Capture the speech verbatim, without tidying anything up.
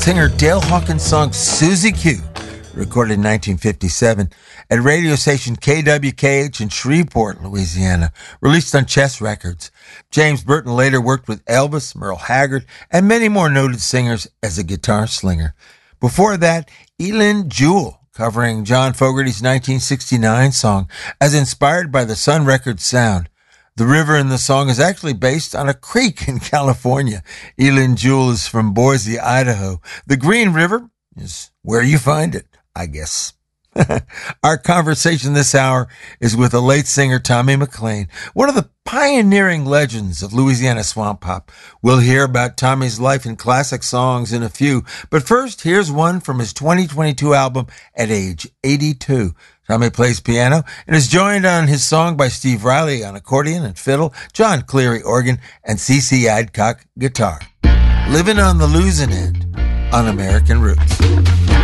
Singer Dale Hawkins' song Susie Q, recorded in nineteen fifty-seven at radio station K W K H in Shreveport, Louisiana, released on Chess Records. James Burton later worked with Elvis, Merle Haggard, and many more noted singers as a guitar slinger. Before that, Eileen Jewell, covering John Fogerty's nineteen sixty-nine song, as inspired by the Sun Records sound. The river in the song is actually based on a creek in California. Eileen Jewell is from Boise, Idaho. The Green River is where you find it, I guess. Our conversation this hour is with the late singer Tommy McLean, one of the pioneering legends of Louisiana swamp pop. We'll hear about Tommy's life and classic songs in a few, but first, here's one from his twenty twenty-two album at age eighty-two. Tommy plays piano and is joined on his song by Steve Riley on accordion and fiddle, John Cleary organ, and C C Adcock guitar. Living on the Losing End on American Roots.